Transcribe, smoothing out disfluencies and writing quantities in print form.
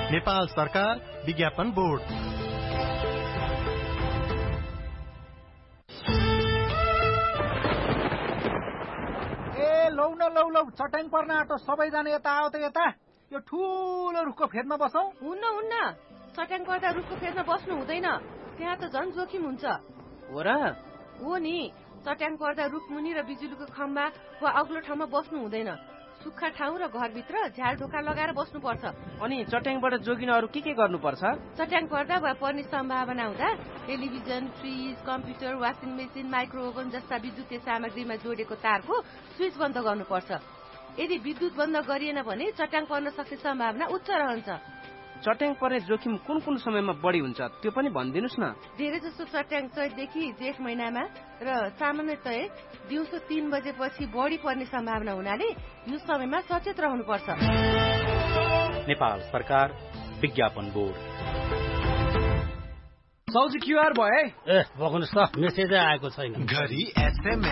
नेपाल सरकार विज्ञापन बोर्ड। लौ चट्याङ पर्न आँटो, सबैजना यता आओ त यता। यो ठुलो रुखको फेदमा बसौँ। हुन्न चट्याङ पर्दा रुखको फेदमा बस्नु हुँदैन, त्यहाँ त झन् जोखिम हुन्छ। हो र? हो नि, चट्याङ पर्दा रुखमुनि र बिजुलीको खम्बा वा अग्लो ठाउँमा बस्नु हुँदैन। सुक्खा ठाउँ र घरभित्र झ्याल ढोका लगाएर बस्नुपर्छ। अनि चट्याङबाट जोगिन अरू के गर्नुपर्छ? चट्याङ पर्दा वा पर्ने सम्भावना हुँदा television, fridge, computer, washing machine, माइक्रोओभन जस्ता विद्युतीय सामग्रीमा जोडेको तारको स्विच बन्द गर्नुपर्छ। यदि विद्युत बन्द गरिएन भने चट्याङ पर्न सक्ने सम्भावना उच्च रहन्छ। चट्याङ पर्ने जोखिम कुन समयमा बढी हुन्छ त्यो पनि भनिदिनुस् न। धेरै जसो चट्याङ चैतदेखि जेठ महिनामा र सामान्यतया दिउँसो 3 बजेपछि बढी पर्ने सम्भावना हुनाले यो समयमा सचेत रहनुपर्छ। नेपाल सरकार विज्ञापन बोर्ड। सौजी क्युआर भयो है? बग्नुस् त, मेसेजै आएको छैन। घरी एसएमएस